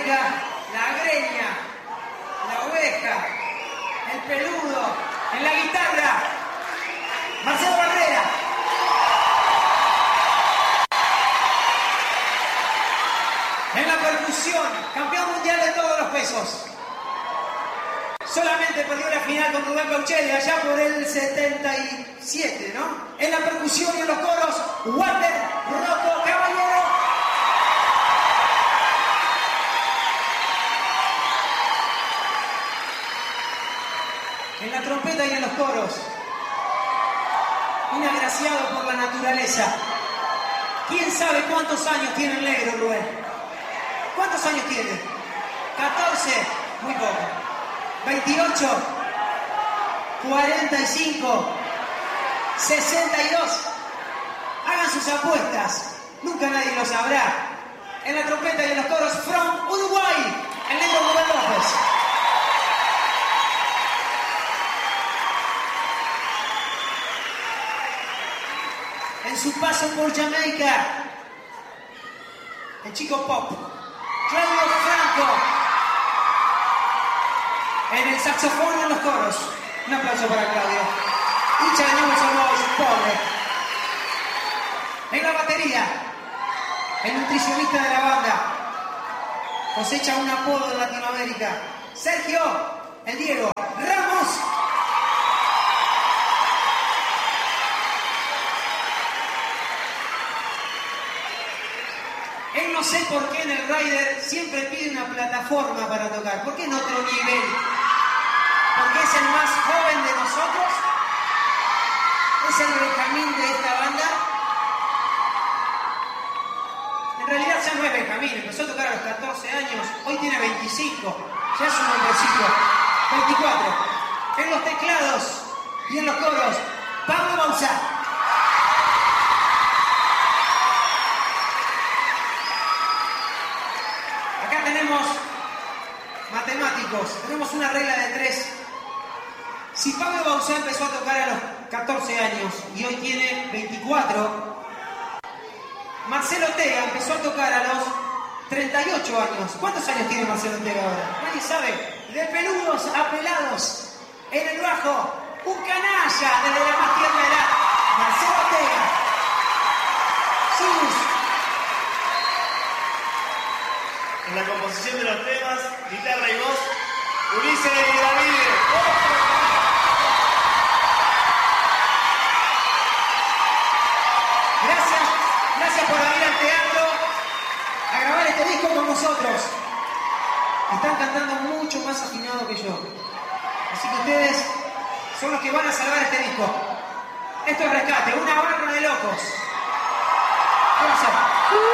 Latinoamérica, la greña, la oveja, el peludo, en la guitarra, Marcelo Barrera. En la percusión, campeón mundial de todos los pesos. Solamente perdió la final con Rubén Baucelli allá por el 77, ¿no? En la percusión y en los coros, Walter Rocco Caballero. En la trompeta y en los coros, un agraciado por la naturaleza. ¿Quién sabe cuántos años tiene el negro, Rubén? ¿Cuántos años tiene? 14, muy poco. 28, 45, 62. Hagan sus apuestas, nunca nadie lo sabrá. En la trompeta y en los coros, from Uruguay, el negro Rubén López. En su paso por Jamaica, el chico pop, Claudio Franco. En el saxofón y en los coros. Un aplauso para Claudio. Hincha de Newell's Old Boys, pobre. En la batería, el nutricionista de la banda. Cosecha un apodo en Latinoamérica. Sergio, el Diego Ramos. Él no sé por qué en el Rider siempre pide una plataforma para tocar. ¿Por qué en otro nivel? Porque es el más joven de nosotros. Es el Benjamín de esta banda. En realidad ya no es Benjamín. Empezó a tocar a los 14 años. Hoy tiene 25. Ya es un hombrecito. 24. En los teclados y en los coros, Pablo Bauzá. Matemáticos, tenemos una regla de 3. Si Pablo Bauzá empezó a tocar a los 14 años y hoy tiene 24, Marcelo Ortega empezó a tocar a los 38 años. ¿Cuántos años tiene Marcelo Ortega ahora? Nadie sabe. De peludos a pelados, en el bajo, un canalla desde la más tierna edad, Marcelo Ortega. Sus. En la composición de los temas, guitarra y voz, Ulises y David. Gracias por venir al teatro a grabar este disco con nosotros. Están cantando mucho más afinado que yo. Así que ustedes son los que van a salvar este disco. Esto es Rescate, una barra de locos. ¿Qué va a hacer?